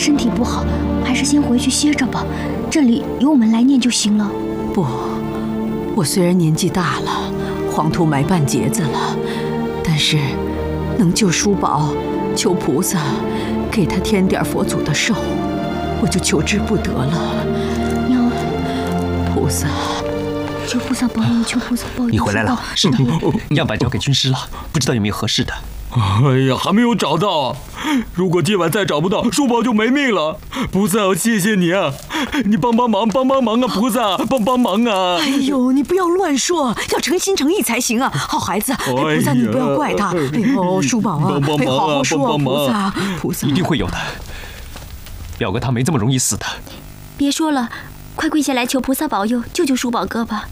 身体不好，还是先回去歇着吧。这里由我们来念就行了。 不，我虽然年纪大了，黄土埋半截子了，但是能救叔宝，求菩萨给他添点佛祖的寿，我就求之不得了。菩萨，求菩萨保佑，求菩萨保佑。 你回来了，是的，样板交给军师了，不知道有没有合适的。 哎呀，还没有找到。如果今晚再找不到，叔宝就没命了。菩萨，谢谢你啊！你帮帮忙，帮帮忙啊！菩萨，帮帮忙啊！ 哎呦，你不要乱说，要诚心诚意才行啊！好孩子，菩萨你不要怪他。哎呦，叔宝啊，哎，好好说啊，菩萨，菩萨一定会有的。表哥他没这么容易死的。 别说了，快跪下来求菩萨保佑，救救叔宝哥吧。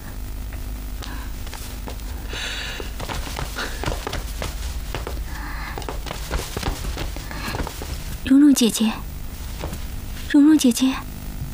蓉蓉姐姐，蓉蓉姐姐，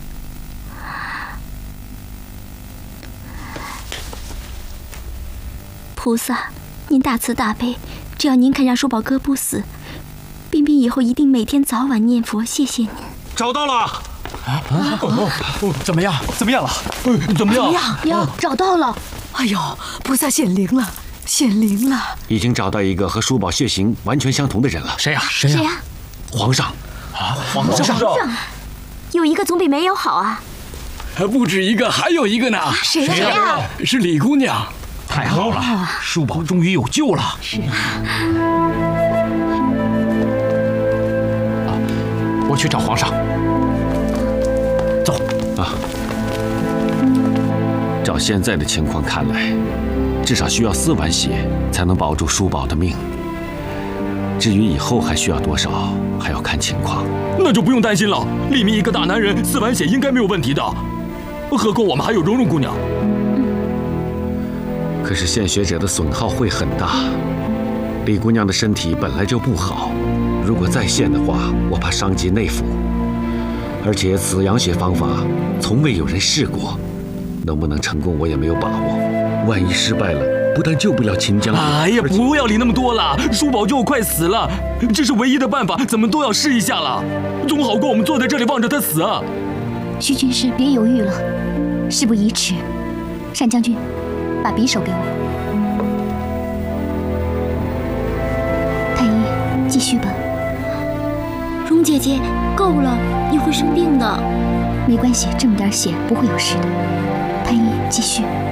菩萨，您大慈大悲，只要您肯让叔宝哥不死，彬彬以后一定每天早晚念佛，谢谢您。 找到了！ 怎么样？怎么样了？ 怎么样？ 呀，找到了！ 哎呦，菩萨显灵了，显灵了！ 已经找到一个和叔宝血型完全相同的人了。 谁呀？ 谁呀？ 皇上。 皇上， 有一个总比没有好啊！ 不止一个，还有一个呢。 谁呀？ 是李姑娘。 太好了，叔宝终于有救了。 是啊。 我去找皇上。走啊！照现在的情况看来，至少需要4碗血才能保住叔宝的命。至于以后还需要多少，还要看情况。 那就不用担心了，立明一个大男人，4碗血应该没有问题的。何况我们还有蓉蓉姑娘。 可是献血者的损耗会很大，李姑娘的身体本来就不好，如果再献的话，我怕伤及内府。而且此养血方法从未有人试过，能不能成功我也没有把握。万一失败了，不但救不了秦将军， 哎呀，不要理那么多了，叔宝就快死了，这是唯一的办法，怎么都要试一下了，总好过我们坐在这里望着他死啊！ 徐军师，别犹豫了，事不宜迟。单将军，把匕首给我。太医，继续吧。蓉姐姐，够了，你会生病的。没关系，这么点血不会有事的。太医，继续。